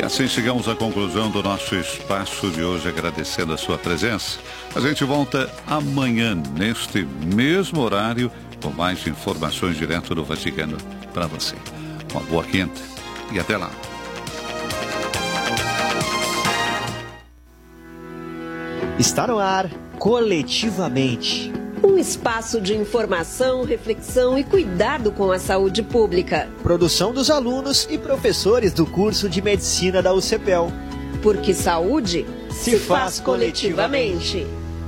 E assim chegamos à conclusão do nosso espaço de hoje, agradecendo a sua presença. A gente volta amanhã, neste mesmo horário, com mais informações direto do Vaticano para você. Uma boa quinta e até lá. Está no ar, Coletivamente. Um espaço de informação, reflexão e cuidado com a saúde pública. Produção dos alunos e professores do curso de Medicina da UCPEL. Porque saúde se faz coletivamente.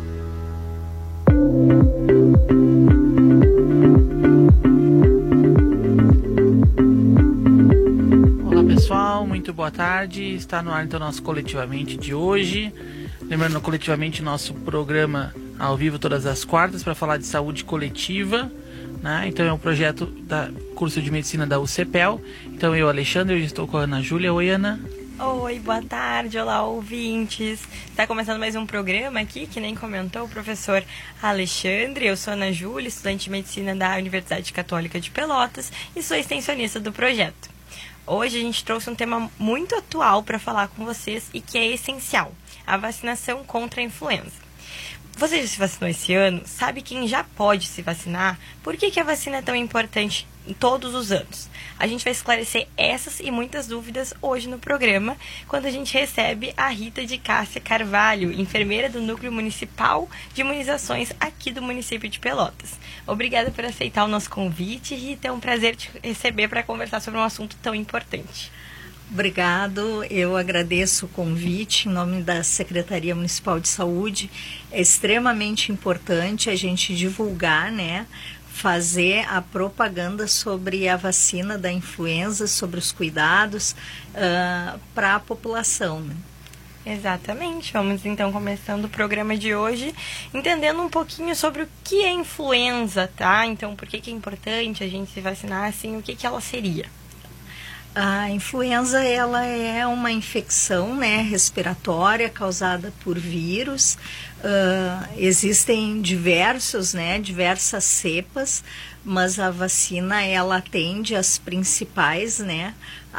Olá pessoal, muito boa tarde. Está no ar então nosso Coletivamente de hoje. Lembrando, Coletivamente, nosso programa ao vivo todas as quartas para falar de saúde coletiva, né? Então é um projeto da curso de medicina da UCPEL. Então eu, Alexandre, eu estou com a Ana Júlia. Oi, Ana. Oi, boa tarde, olá ouvintes. Está começando mais um programa aqui, que nem comentou o professor Alexandre. Eu sou Ana Júlia, estudante de medicina da Universidade Católica de Pelotas e sou extensionista do projeto. Hoje a gente trouxe um tema muito atual para falar com vocês e que é essencial: a vacinação contra a influenza. Você já se vacinou esse ano? Sabe quem já pode se vacinar? Por que a vacina é tão importante em todos os anos? A gente vai esclarecer essas e muitas dúvidas hoje no programa, quando a gente recebe a Rita de Cássia Carvalho, enfermeira do Núcleo Municipal de Imunizações aqui do município de Pelotas. Obrigada por aceitar o nosso convite, Rita. É um prazer te receber para conversar sobre um assunto tão importante. Obrigado, eu agradeço o convite em nome da Secretaria Municipal de Saúde. É extremamente importante a gente divulgar, né, fazer a propaganda sobre a vacina da influenza, sobre os cuidados para a população, né? Exatamente, vamos então começando o programa de hoje, entendendo um pouquinho sobre o que é influenza, tá? Então, por que é importante a gente se vacinar, assim, o que ela seria? A influenza, ela é uma infecção, né, respiratória causada por vírus. Existem diversas cepas, mas a vacina, ela atende as principais, né,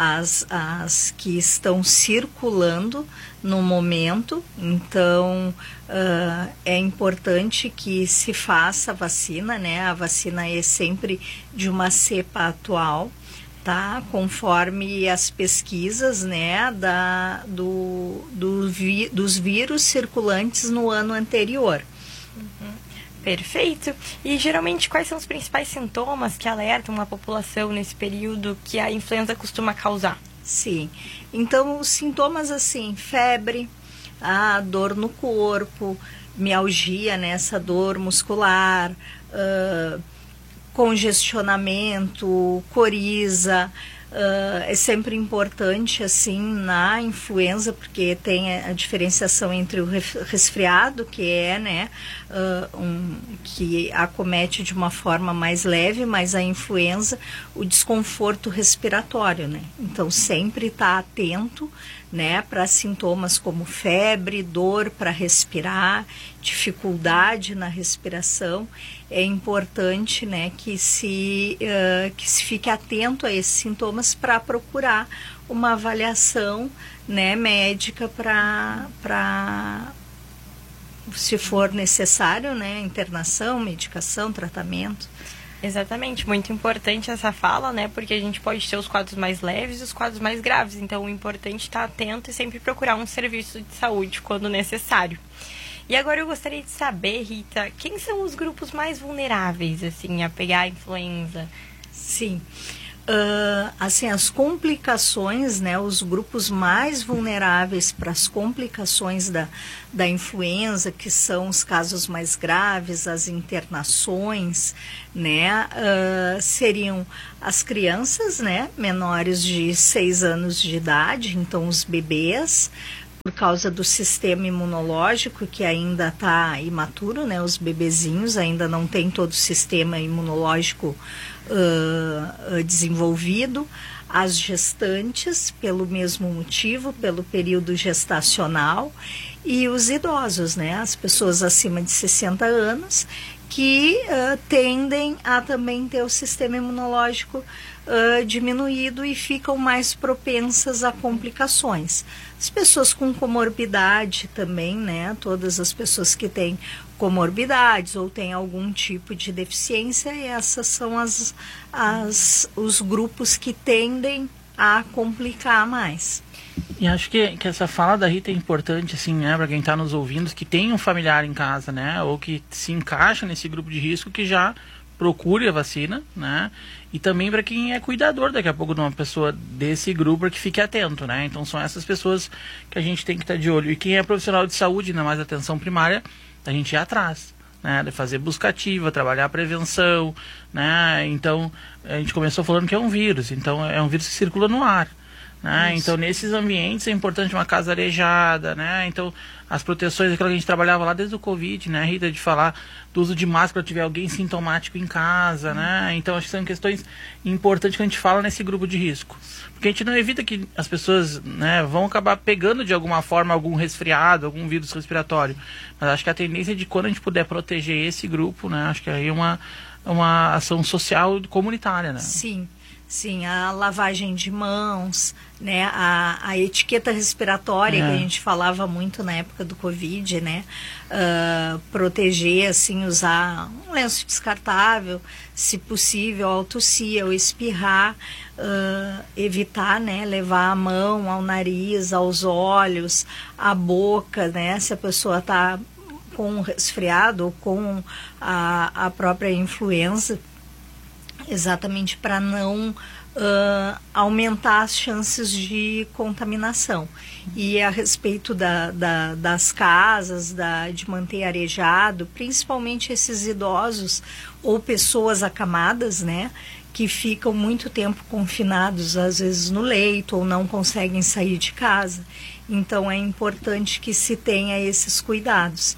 as que estão circulando no momento. Então, é importante que se faça a vacina, né? A vacina é sempre de uma cepa atual, tá? Conforme as pesquisas, né, dos vírus circulantes no ano anterior. Uhum. Perfeito. E geralmente quais são os principais sintomas que alertam a população nesse período que a influenza costuma causar? Sim. Então, os sintomas assim: febre, a dor no corpo, mialgia, né, essa dor muscular, congestionamento, coriza. É sempre importante, assim, na influenza, porque tem a diferenciação entre o resfriado, que é, né, que acomete de uma forma mais leve, mas a influenza, o desconforto respiratório, né? Então, sempre estar atento, né, para sintomas como febre, dor para respirar, dificuldade na respiração. É importante, né, que se fique atento a esses sintomas para procurar uma avaliação, né, médica para, se for necessário, né, internação, medicação, tratamento. Exatamente, muito importante essa fala, né, porque a gente pode ter os quadros mais leves e os quadros mais graves, então o importante é estar atento e sempre procurar um serviço de saúde quando necessário. E agora eu gostaria de saber, Rita, quem são os grupos mais vulneráveis, assim, a pegar a influenza? Sim. Assim, as complicações, né, os grupos mais vulneráveis para as complicações da influenza, que são os casos mais graves, as internações, né, seriam as crianças, né, menores de 6 anos de idade, então os bebês, por causa do sistema imunológico que ainda está imaturo, né, os bebezinhos ainda não têm todo o sistema imunológico desenvolvido, as gestantes, pelo mesmo motivo, pelo período gestacional, e os idosos, né, as pessoas acima de 60 anos, que tendem a também ter o sistema imunológico diminuído e ficam mais propensas a complicações. As pessoas com comorbidade também, né? Todas as pessoas que têm comorbidades ou têm algum tipo de deficiência, essas são os grupos que tendem a complicar mais. E acho que essa fala da Rita é importante, assim, né, para quem está nos ouvindo, que tem um familiar em casa, né, ou que se encaixa nesse grupo de risco, que já procure a vacina, né, e também para quem é cuidador daqui a pouco de uma pessoa desse grupo, para que fique atento, né. Então são essas pessoas que a gente tem que estar de olho. E quem é profissional de saúde, ainda mais atenção primária, a gente ir atrás, né, de fazer busca ativa, trabalhar a prevenção, né. Então a gente começou falando que é um vírus, então é um vírus que circula no ar. Né? Então nesses ambientes é importante uma casa arejada, né? Então as proteções, aquilo que a gente trabalhava lá desde o Covid, né, Rita, de falar do uso de máscara se tiver alguém sintomático em casa, né? Então acho que são questões importantes que a gente fala nesse grupo de risco, porque a gente não evita que as pessoas, né, vão acabar pegando de alguma forma algum resfriado, algum vírus respiratório, mas acho que a tendência é de quando a gente puder proteger esse grupo, né, acho que aí é uma ação social comunitária, né? Sim, a lavagem de mãos, né, a etiqueta respiratória que a gente falava muito na época do Covid, né, proteger, assim, usar um lenço descartável, se possível, ao tossir, ao espirrar, evitar, né, levar a mão ao nariz, aos olhos, à boca, né, se a pessoa está com resfriado ou com a própria influenza, exatamente para não aumentar as chances de contaminação. E a respeito das casas, de manter arejado, principalmente esses idosos ou pessoas acamadas, né, que ficam muito tempo confinados, às vezes no leito, ou não conseguem sair de casa. Então é importante que se tenha esses cuidados.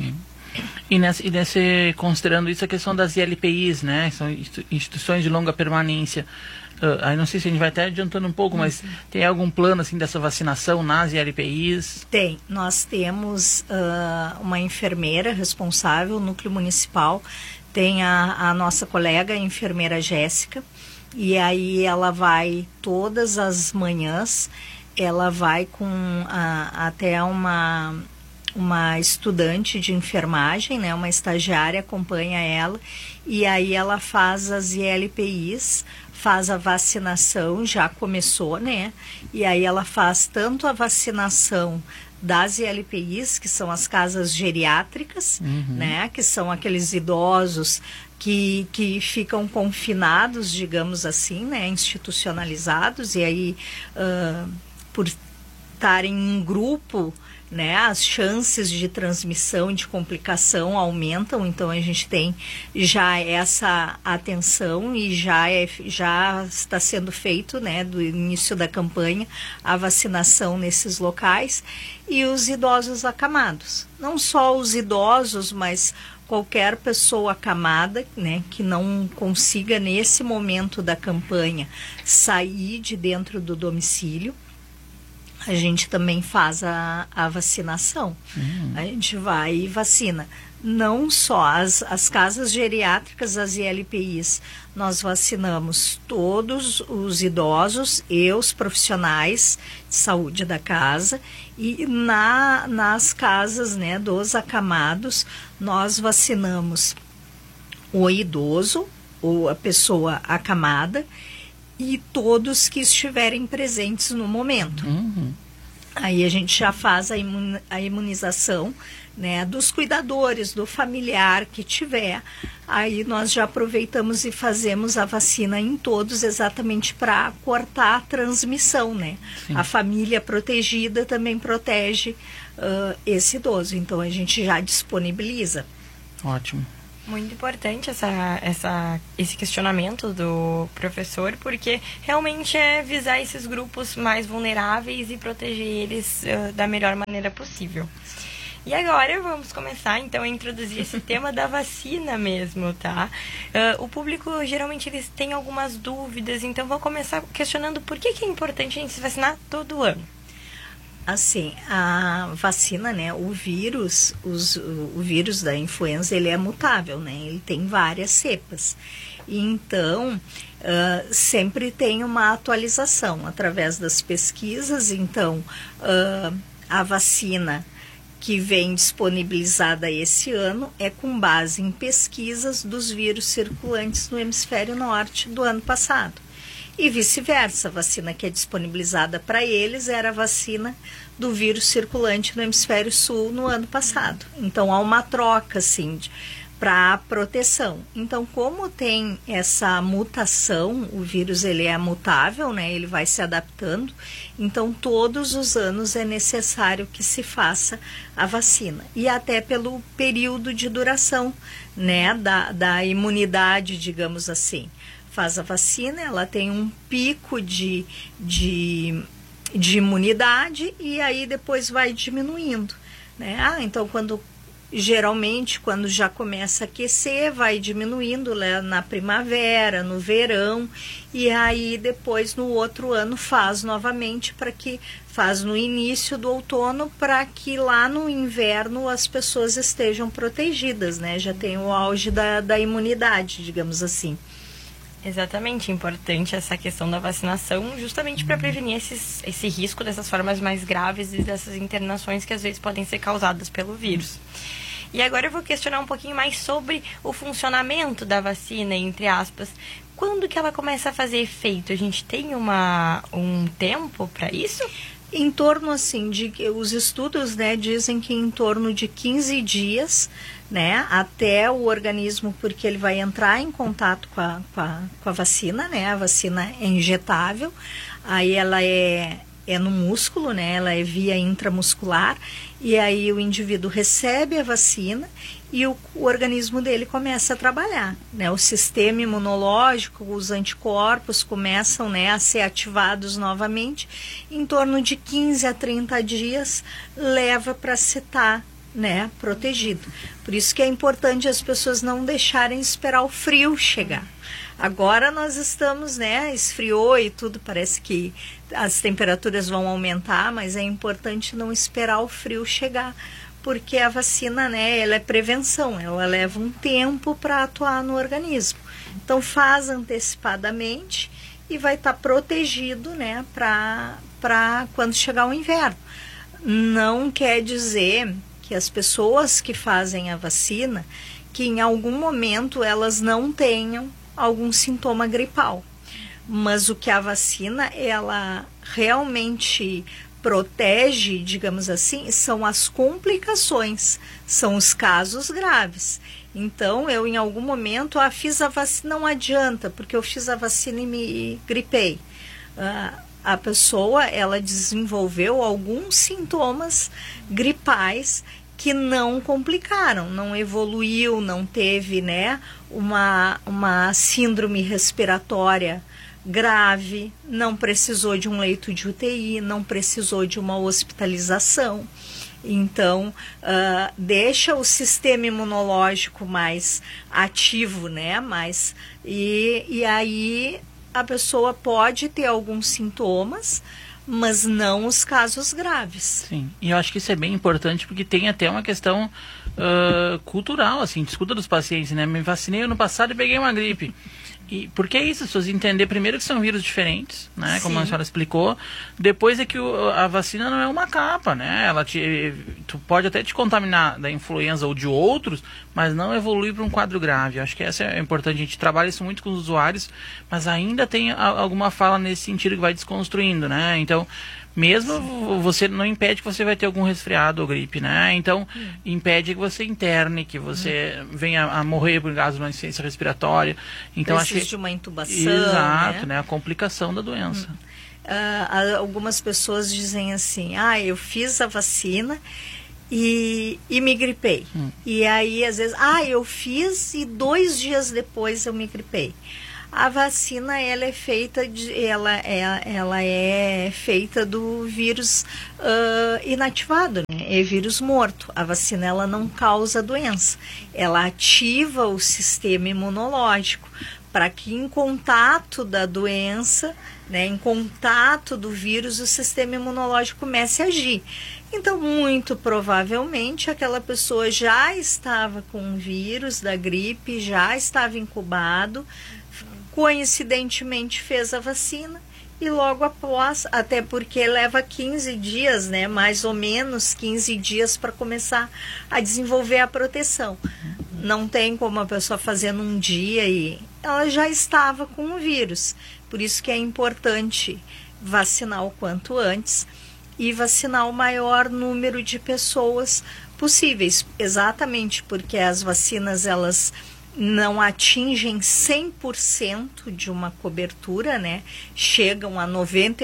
E considerando isso, a questão das ILPIs, né? São instituições de longa permanência. Aí não sei se a gente vai até adiantando um pouco, mas tem algum plano assim dessa vacinação nas ILPIs? Tem. Nós temos uma enfermeira responsável, o núcleo municipal. Tem a nossa colega, a enfermeira Jéssica. E aí ela vai todas as manhãs, ela vai com até uma estudante de enfermagem, né, uma estagiária, acompanha ela, e aí ela faz as ILPIs, faz a vacinação, já começou, né, e aí ela faz tanto a vacinação das ILPIs, que são as casas geriátricas, né, que são aqueles idosos que ficam confinados, digamos assim, né, institucionalizados, e aí por estarem em grupo, né, as chances de transmissão e de complicação aumentam. Então a gente tem já essa atenção e já está sendo feito, né, do início da campanha, a vacinação nesses locais. E os idosos acamados, não só os idosos, mas qualquer pessoa acamada, né, que não consiga nesse momento da campanha sair de dentro do domicílio, a gente também faz a vacinação. A gente vai e vacina. Não só as casas geriátricas, as ILPIs, nós vacinamos todos os idosos e os profissionais de saúde da casa. E nas casas, né, dos acamados, nós vacinamos o idoso ou a pessoa acamada e todos que estiverem presentes no momento. Aí a gente já faz a imunização, né, dos cuidadores, do familiar que tiver. Aí nós já aproveitamos e fazemos a vacina em todos, exatamente para cortar a transmissão, né? Sim. A família protegida também protege esse idoso. Então a gente já disponibiliza. Ótimo. Muito importante esse questionamento do professor, porque realmente é visar esses grupos mais vulneráveis e proteger eles da melhor maneira possível. E agora vamos começar então a introduzir esse tema da vacina mesmo, tá? O público geralmente eles têm algumas dúvidas, então vou começar questionando por que é importante a gente se vacinar todo ano. Assim, a vacina, né, o vírus da influenza, ele é mutável, né, ele tem várias cepas. Então, sempre tem uma atualização através das pesquisas. Então, a vacina que vem disponibilizada esse ano é com base em pesquisas dos vírus circulantes no hemisfério norte do ano passado. E vice-versa, a vacina que é disponibilizada para eles era a vacina do vírus circulante no hemisfério sul no ano passado. Então, há uma troca, assim, para proteção. Então, como tem essa mutação, o vírus ele é mutável, né? Ele vai se adaptando. Então, todos os anos é necessário que se faça a vacina. E até pelo período de duração, né? Da imunidade, digamos assim. Faz a vacina, ela tem um pico de imunidade e aí depois vai diminuindo, né? Então geralmente quando já começa a aquecer, vai diminuindo na primavera, no verão, e aí depois no outro ano faz novamente, faz no início do outono, para que lá no inverno as pessoas estejam protegidas, né? Já tem o auge da imunidade, digamos assim. Exatamente, importante essa questão da vacinação, justamente para prevenir esse risco dessas formas mais graves e dessas internações que às vezes podem ser causadas pelo vírus. E agora eu vou questionar um pouquinho mais sobre o funcionamento da vacina, entre aspas. Quando que ela começa a fazer efeito? A gente tem um tempo para isso? Em torno, assim, os estudos, né, dizem que em torno de 15 dias, né, até o organismo, porque ele vai entrar em contato com a vacina, né, a vacina é injetável, aí ela é no músculo, né, ela é via intramuscular, e aí o indivíduo recebe a vacina e o organismo dele começa a trabalhar, né, o sistema imunológico, os anticorpos começam, né, a ser ativados novamente. Em torno de 15 a 30 dias leva para se estar, né, protegido. Por isso que é importante as pessoas não deixarem esperar o frio chegar. Agora nós estamos, né, esfriou e tudo, parece que as temperaturas vão aumentar, mas é importante não esperar o frio chegar, porque a vacina, né, ela é prevenção, ela leva um tempo para atuar no organismo. Então faz antecipadamente e vai estar protegido, né, para quando chegar o inverno. Não quer dizer que as pessoas que fazem a vacina, que em algum momento elas não tenham algum sintoma gripal. Mas o que a vacina, ela realmente protege, digamos assim, são as complicações, são os casos graves. Então, eu em algum momento, fiz a vacina, não adianta, porque eu fiz a vacina e me gripei. A pessoa, ela desenvolveu alguns sintomas gripais que não complicaram, não evoluiu, não teve, né, uma síndrome respiratória grave, não precisou de um leito de UTI, não precisou de uma hospitalização. Então, deixa o sistema imunológico mais ativo, né, e aí a pessoa pode ter alguns sintomas, mas não os casos graves. Sim, e eu acho que isso é bem importante, porque tem até uma questão cultural, assim, escuta dos pacientes, né? Me vacinei ano passado e peguei uma gripe. E por que isso? As pessoas entender primeiro que são vírus diferentes, né? Sim. Como a senhora explicou. Depois é que a vacina não é uma capa, né? Tu pode até te contaminar da influenza ou de outros, mas não evoluir para um quadro grave. Eu acho que essa é importante. A gente trabalha isso muito com os usuários, mas ainda tem alguma fala nesse sentido que vai desconstruindo, né? Então, mesmo você não impede que você vai ter algum resfriado ou gripe, né? Então, impede que você interne, que você venha a morrer por causa de uma insuficiência respiratória. Então, precisa acho que de uma intubação. Exato, né? A complicação da doença. Algumas pessoas dizem assim, eu fiz a vacina e me gripei. E aí, às vezes, eu fiz e 2 dias depois eu me gripei. A vacina, ela é feita ela é feita do vírus inativado, né? É vírus morto. A vacina, ela não causa doença. Ela ativa o sistema imunológico para que em contato da doença, né, em contato do vírus, o sistema imunológico comece a agir. Então, muito provavelmente, aquela pessoa já estava com o vírus da gripe, já estava incubado, coincidentemente fez a vacina e logo após, até porque leva 15 dias, né, mais ou menos 15 dias para começar a desenvolver a proteção. Não tem como a pessoa fazer num dia e ela já estava com o vírus. Por isso que é importante vacinar o quanto antes e vacinar o maior número de pessoas possíveis, exatamente porque as vacinas elas não atingem 100% de uma cobertura, né? Chegam a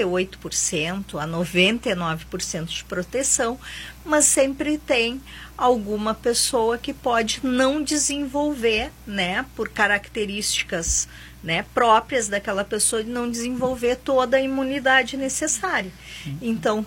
98%, a 99% de proteção, mas sempre tem alguma pessoa que pode não desenvolver, né, por características, né, próprias daquela pessoa, de não desenvolver toda a imunidade necessária. Então,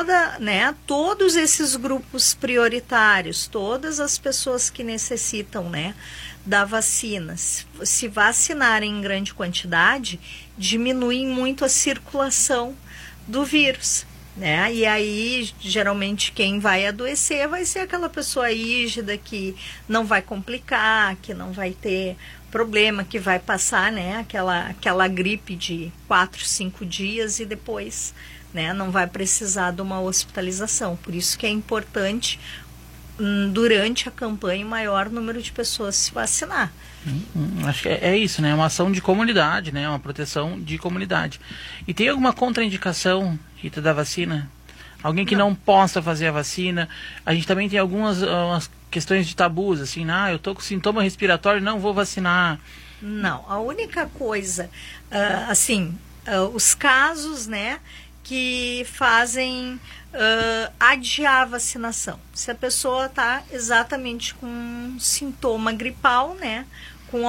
todos esses grupos prioritários, todas as pessoas que necessitam, né, da vacina, se vacinarem em grande quantidade, diminuem muito a circulação do vírus, né? E aí, geralmente, quem vai adoecer vai ser aquela pessoa rígida que não vai complicar, que não vai ter problema, que vai passar, né, aquela gripe de 4, 5 dias e depois, né, não vai precisar de uma hospitalização. Por isso que é importante, durante a campanha, o maior número de pessoas se vacinar. Acho que é isso, né? É uma ação de comunidade, né? Uma proteção de comunidade. E tem alguma contraindicação, Rita, da vacina? Alguém que não possa fazer a vacina? A gente também tem algumas questões de tabus, assim, eu tô com sintoma respiratório, não vou vacinar. Não, a única coisa, os casos, né, que fazem adiar a vacinação. Se a pessoa está exatamente com um sintoma gripal, né, com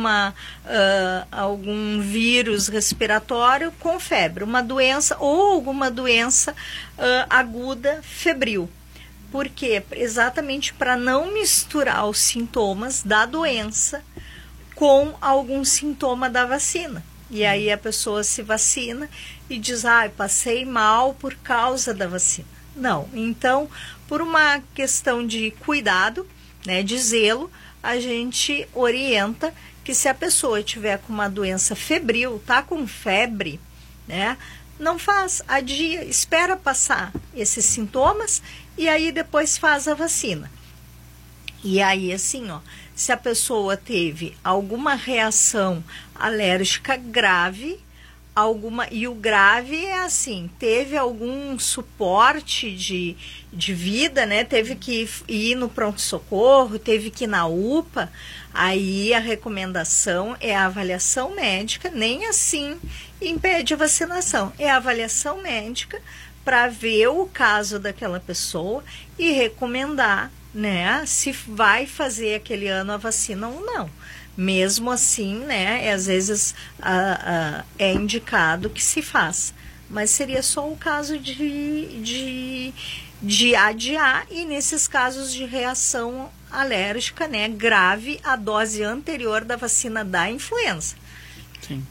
algum vírus respiratório com febre, uma doença ou alguma doença aguda febril. Por quê? Exatamente para não misturar os sintomas da doença com algum sintoma da vacina. E aí a pessoa se vacina e diz, passei mal por causa da vacina. Não. Então, por uma questão de cuidado, né, de zelo, a gente orienta que se a pessoa tiver com uma doença febril, tá com febre, né, não faz, adia, espera passar esses sintomas e aí depois faz a vacina. E aí, assim, se a pessoa teve alguma reação alérgica grave, e o grave é assim, teve algum suporte de vida, né? Teve que ir no pronto-socorro, teve que ir na UPA, aí a recomendação é a avaliação médica, nem assim impede a vacinação, é a avaliação médica para ver o caso daquela pessoa e recomendar, né, se vai fazer aquele ano a vacina ou não. Mesmo assim, né, às vezes é indicado que se faça. Mas seria só o caso de adiar e nesses casos de reação alérgica, né, grave à dose anterior da vacina da influenza. Sim.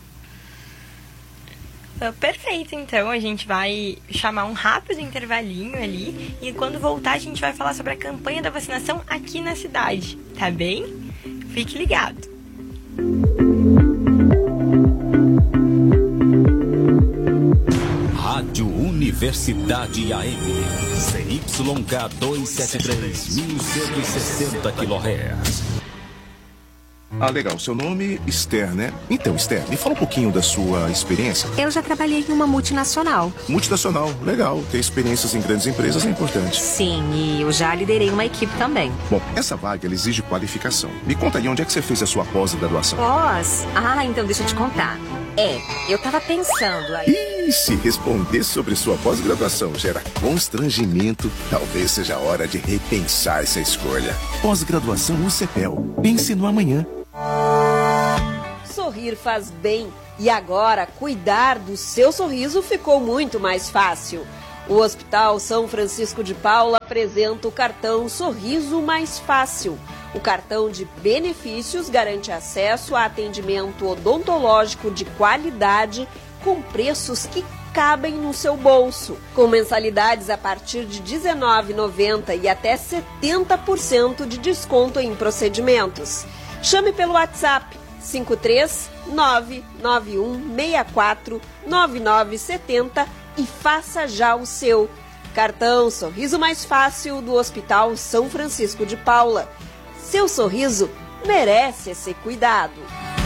Perfeito, então a gente vai chamar um rápido intervalinho ali e quando voltar a gente vai falar sobre a campanha da vacinação aqui na cidade, tá bem? Fique ligado. Rádio Universidade AM, CYK 273, 1160 kHz. Legal. Seu nome, Esther, né? Então, Esther, me fala um pouquinho da sua experiência. Eu já trabalhei em uma multinacional. Multinacional, legal. Ter experiências em grandes empresas é importante. Sim, e eu já liderei uma equipe também. Bom, essa vaga, ela exige qualificação. Me conta aí, onde é que você fez a sua pós-graduação? Então deixa eu te contar. Eu tava pensando aí. Se responder sobre sua pós-graduação gera constrangimento, talvez seja a hora de repensar essa escolha. Pós-graduação UCPEL. Pense no amanhã. Sorrir faz bem e agora cuidar do seu sorriso ficou muito mais fácil. O Hospital São Francisco de Paula apresenta o cartão Sorriso Mais Fácil. O cartão de benefícios garante acesso a atendimento odontológico de qualidade com preços que cabem no seu bolso, com mensalidades a partir de R$ 19,90 e até 70% de desconto em procedimentos. Chame pelo WhatsApp 53991649970 e faça já o seu. Cartão Sorriso Mais Fácil do Hospital São Francisco de Paula. Seu sorriso merece esse cuidado.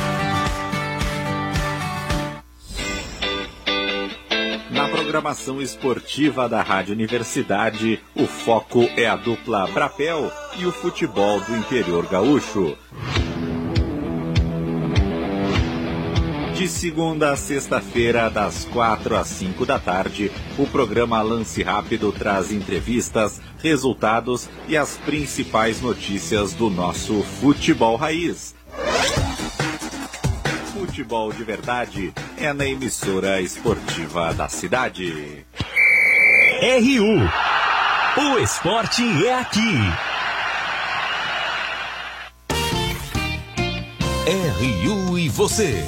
Na programação esportiva da Rádio Universidade, o foco é a dupla Brapel e o futebol do interior gaúcho. De segunda a sexta-feira, das 4 às 5 da tarde, o programa Lance Rápido traz entrevistas, resultados e as principais notícias do nosso futebol raiz. Futebol de verdade é na emissora esportiva da cidade. RU. O esporte é aqui. RU e você.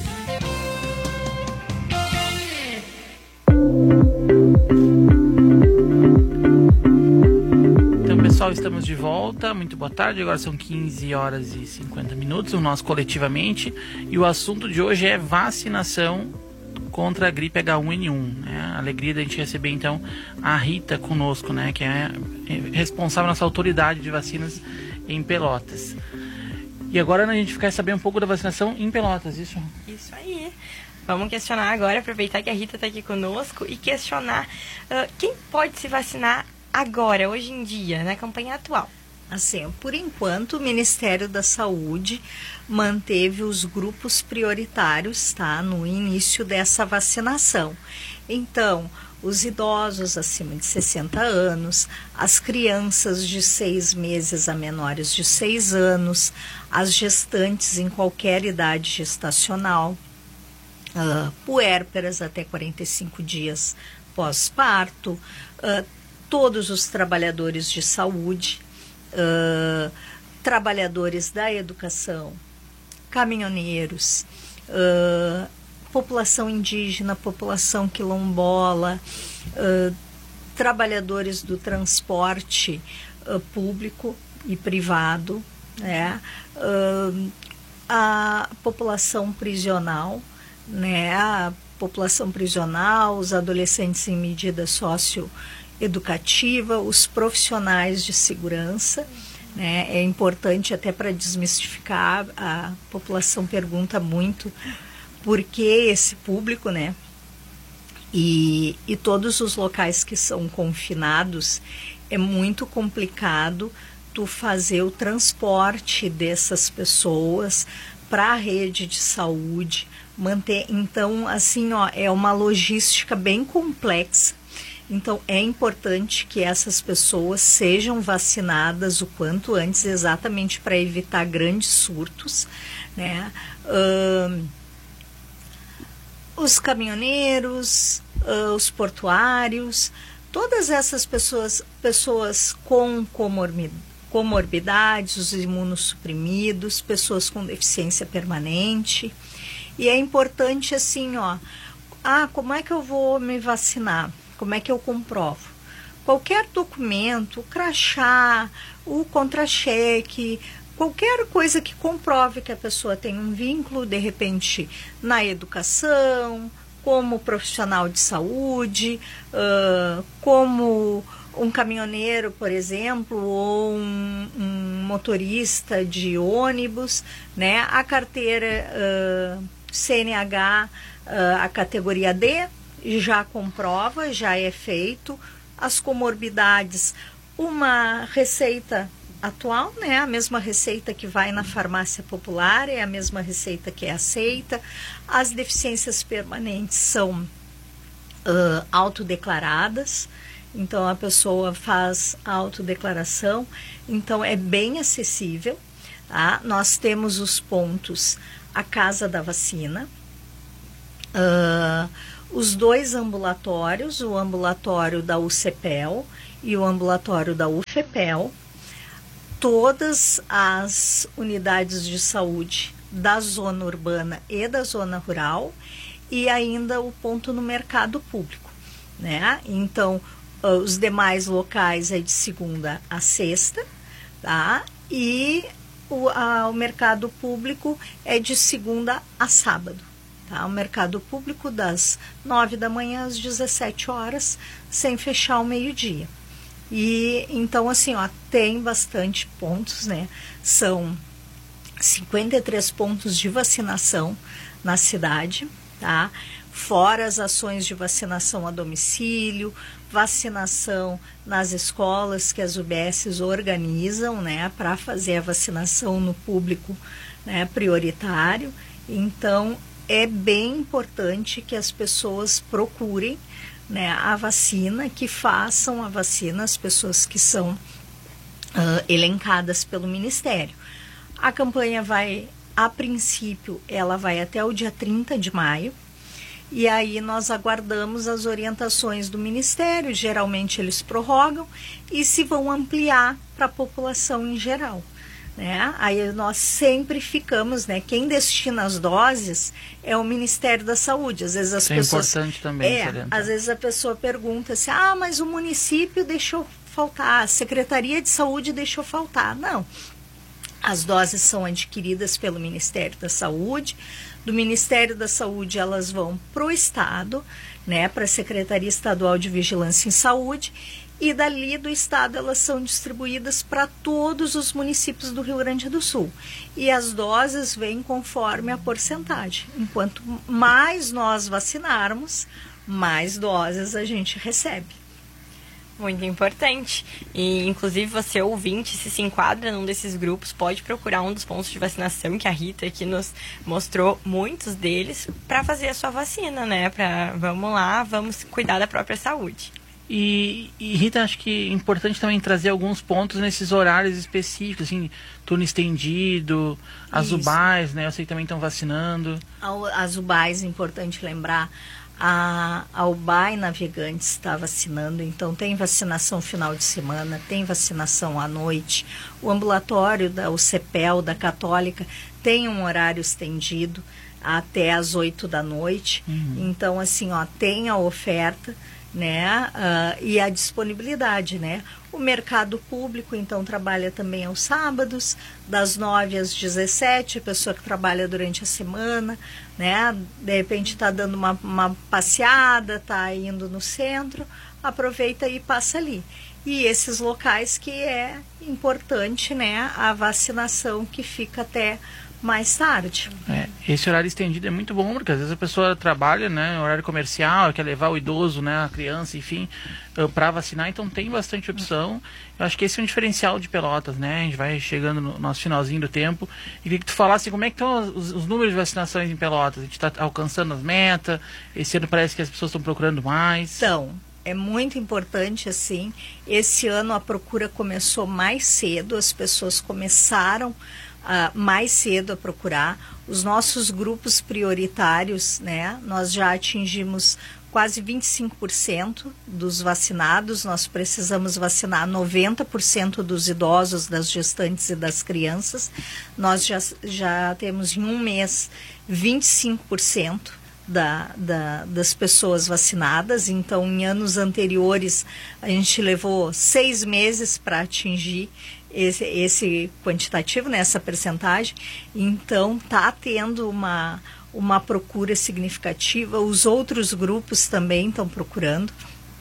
Pessoal, estamos de volta, muito boa tarde, agora são 15 horas e 50 minutos, o nosso Coletivamente, e o assunto de hoje é vacinação contra a gripe H1N1, né? A alegria da gente receber então a Rita conosco, né? Que é responsável, nossa autoridade de vacinas em Pelotas. E agora a gente quer saber um pouco da vacinação em Pelotas, isso? Isso aí. Vamos questionar agora, aproveitar que a Rita está aqui conosco e questionar quem pode se vacinar agora, hoje em dia, na campanha atual. Assim, por enquanto, o Ministério da Saúde manteve os grupos prioritários, tá, no início dessa vacinação. Então, os idosos acima de 60 anos, as crianças de 6 meses a menores de 6 anos, as gestantes em qualquer idade gestacional, puérperas até 45 dias pós-parto, todos os trabalhadores de saúde, trabalhadores da educação, caminhoneiros, população indígena, população quilombola, trabalhadores do transporte público e privado, né? A população prisional, né? A população prisional, os adolescentes em medida socioeducativa, os profissionais de segurança, né? É importante até para desmistificar, a população pergunta muito por que esse público, né? E todos os locais que são confinados, é muito complicado tu fazer o transporte dessas pessoas para a rede de saúde, manter. Então, assim, ó, é uma logística bem complexa. Então, é importante que essas pessoas sejam vacinadas o quanto antes, exatamente para evitar grandes surtos, né? Os caminhoneiros, os portuários, todas essas pessoas com comorbidades, os imunossuprimidos, pessoas com deficiência permanente. E é importante assim, ó, como é que eu vou me vacinar? Como é que eu comprovo? Qualquer documento, o crachá, o contra-cheque, qualquer coisa que comprove que a pessoa tem um vínculo, de repente, na educação, como profissional de saúde, como um caminhoneiro, por exemplo, ou um motorista de ônibus, né? A carteira CNH, a categoria D, já comprova, já é feito. As comorbidades, uma receita atual, né? A mesma receita que vai na farmácia popular, é a mesma receita que é aceita. As deficiências permanentes são autodeclaradas, então a pessoa faz a autodeclaração, então é bem acessível, tá? Nós temos os pontos, a Casa da Vacina, os 2 ambulatórios, o ambulatório da UCPEL e o ambulatório da UFEPEL. todas as unidades de saúde da zona urbana e da zona rural, e ainda o ponto no mercado público, né? Então, os demais locais é de segunda a sexta, tá? E o mercado público é de segunda a sábado, tá? O mercado público das 9 da manhã às 17 horas, sem fechar ao meio-dia. E então, assim, ó, tem bastante pontos, né? São 53 pontos de vacinação na cidade, tá? Fora as ações de vacinação a domicílio, vacinação nas escolas que as UBSs organizam, né, para fazer a vacinação no público, né, prioritário. Então, é bem importante que as pessoas procurem, né, a vacina, que façam a vacina, as pessoas que são elencadas pelo Ministério. A campanha vai, a princípio, ela vai até o dia 30 de maio, e aí nós aguardamos as orientações do Ministério, geralmente eles prorrogam, e se vão ampliar para a população em geral, né? Aí nós sempre ficamos, né? Quem destina as doses é o Ministério da Saúde. Às vezes as pessoas... É importante também. Às vezes a pessoa pergunta assim, mas o município deixou faltar, a Secretaria de Saúde deixou faltar. Não. As doses são adquiridas pelo Ministério da Saúde. Do Ministério da Saúde elas vão para o Estado, né, para a Secretaria Estadual de Vigilância em Saúde, e dali do Estado elas são distribuídas para todos os municípios do Rio Grande do Sul. E as doses vêm conforme a porcentagem. Enquanto mais nós vacinarmos, mais doses a gente recebe. Muito importante. E, inclusive, você, ouvinte, se enquadra num desses grupos, pode procurar um dos pontos de vacinação, que a Rita aqui nos mostrou muitos deles, para fazer a sua vacina, né? Vamos lá, vamos cuidar da própria saúde. E Rita, acho que é importante também trazer alguns pontos nesses horários específicos, assim, turno estendido, as UBAs, né? Eu sei que também estão vacinando. As UBAs, é importante lembrar, a UBAI Navegantes está vacinando, então tem vacinação final de semana, tem vacinação à noite. O ambulatório da UCPEL, da Católica, tem um horário estendido até às 8 da noite. Então, assim, ó, tem a oferta, né, e a disponibilidade, né? O mercado público, então, trabalha também aos sábados, das 9 às 17, a pessoa que trabalha durante a semana, né? De repente está dando uma passeada, está indo no centro, aproveita e passa ali. E esses locais que é importante, né, a vacinação que fica até mais tarde. Esse horário estendido é muito bom, porque às vezes a pessoa trabalha, né, horário comercial, quer levar o idoso, né, a criança, enfim, para vacinar, então tem bastante opção. Eu acho que esse é um diferencial de Pelotas, né? A gente vai chegando no nosso finalzinho do tempo, e queria que tu falasse como é que estão os números de vacinações em Pelotas. A gente está alcançando as metas, esse ano parece que as pessoas estão procurando mais. Então, é muito importante, assim, esse ano a procura começou mais cedo, as pessoas começaram mais cedo a procurar. Os nossos grupos prioritários, né, nós já atingimos quase 25% dos vacinados. Nós precisamos vacinar 90% dos idosos, das gestantes e das crianças. Nós já temos em um mês 25% das pessoas vacinadas. Então, em anos anteriores, a gente levou 6 meses para atingir esse quantitativo, né, essa percentagem. Então, está tendo uma procura significativa. Os outros grupos também estão procurando.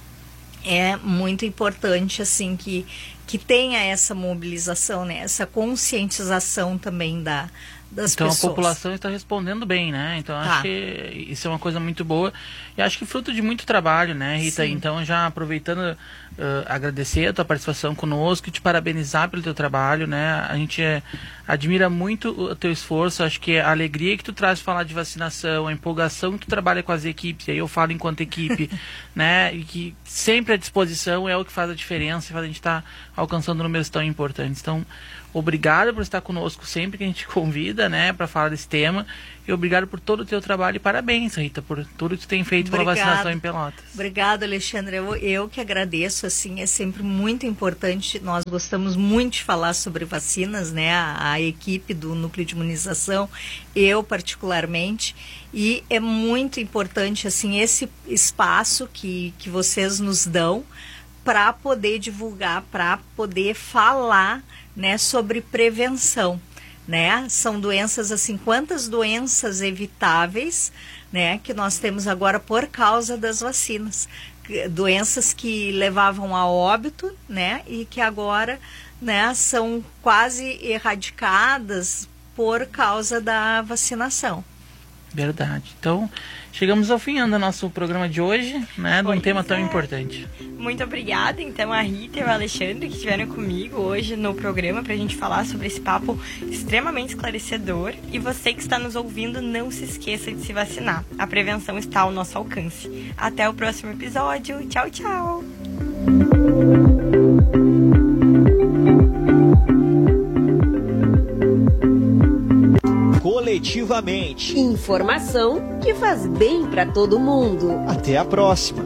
É muito importante, assim, que tenha essa mobilização, né, essa conscientização também das pessoas. Então a população está respondendo bem, né? Então acho que isso é uma coisa muito boa. E acho que fruto de muito trabalho, né, Rita? Sim. Então, já aproveitando, agradecer a tua participação conosco e te parabenizar pelo teu trabalho, né? A gente admira muito o teu esforço. Acho que a alegria que tu traz de falar de vacinação, a empolgação que tu trabalha com as equipes, e aí eu falo enquanto equipe, né? E que sempre à disposição é o que faz a diferença, faz a gente estar alcançando números tão importantes. Então, obrigado por estar conosco sempre que a gente convida. escolhida, né, para falar desse tema. E obrigado por todo o teu trabalho e parabéns, Rita, por tudo que tu tem feito pela vacinação em Pelotas. Obrigada, Alexandre. Eu que agradeço, assim, é sempre muito importante. Nós gostamos muito de falar sobre vacinas, né, a equipe do Núcleo de Imunização, eu particularmente, e é muito importante, assim, esse espaço que vocês nos dão para poder divulgar, para poder falar, né, sobre prevenção. Né? São doenças, assim, quantas doenças evitáveis, né, que nós temos agora por causa das vacinas. Doenças que levavam a óbito, né, e que agora, né, são quase erradicadas por causa da vacinação. Verdade. Então, chegamos ao fim do nosso programa de hoje, né, de um tema tão importante. Muito obrigada, então, a Rita e o Alexandre que estiveram comigo hoje no programa para a gente falar sobre esse papo extremamente esclarecedor. E você que está nos ouvindo, não se esqueça de se vacinar. A prevenção está ao nosso alcance. Até o próximo episódio. Tchau, tchau! Coletivamente. Informação que faz bem para todo mundo. Até a próxima.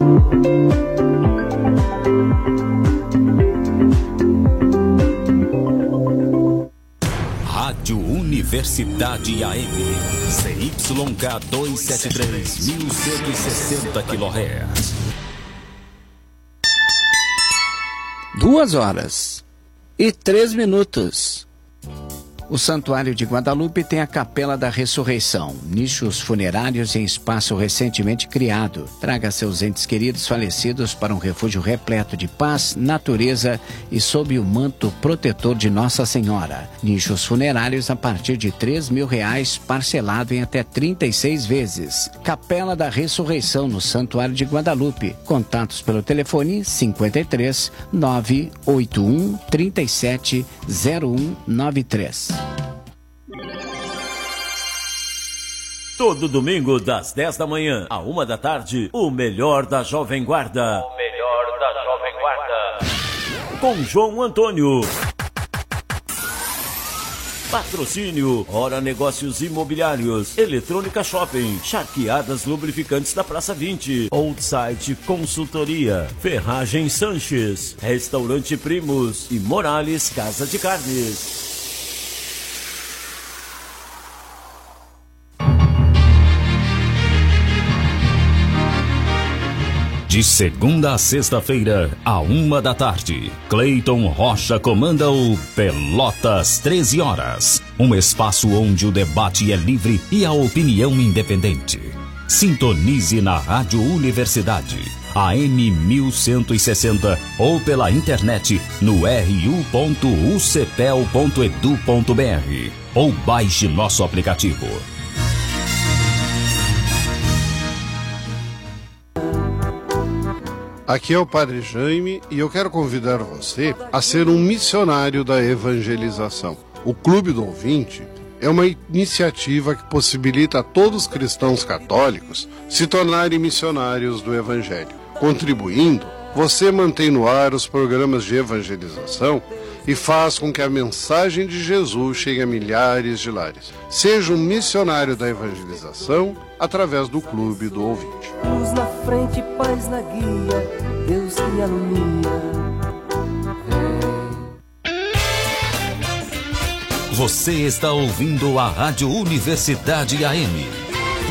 Rádio Universidade AM. CYK 273, 1160 kHz. 2h03. O Santuário de Guadalupe tem a Capela da Ressurreição, nichos funerários em espaço recentemente criado. Traga seus entes queridos falecidos para um refúgio repleto de paz, natureza e sob o manto protetor de Nossa Senhora. Nichos funerários a partir de R$3.000, parcelado em até 36 vezes. Capela da Ressurreição no Santuário de Guadalupe. Contatos pelo telefone 53 981 37 0193. Todo domingo, das 10 da manhã à 1 da tarde, o melhor da Jovem Guarda. Com João Antônio. Patrocínio, Hora Negócios Imobiliários, Eletrônica Shopping, Charqueadas Lubrificantes da Praça 20, Old Site Consultoria, Ferragem Sanches, Restaurante Primos e Morales Casa de Carnes. De segunda a sexta-feira, à 1 da tarde, Cleiton Rocha comanda o Pelotas 13 horas. Um espaço onde o debate é livre e a opinião independente. Sintonize na Rádio Universidade, AM 1160 ou pela internet no ru.ucpel.edu.br ou baixe nosso aplicativo. Aqui é o Padre Jaime e eu quero convidar você a ser um missionário da evangelização. O Clube do Ouvinte é uma iniciativa que possibilita a todos os cristãos católicos se tornarem missionários do Evangelho. Contribuindo, você mantém no ar os programas de evangelização e faz com que a mensagem de Jesus chegue a milhares de lares. Seja um missionário da evangelização através do Clube do Ouvinte. Luz na frente, paz na guia, Deus que alumia. Você está ouvindo a Rádio Universidade AM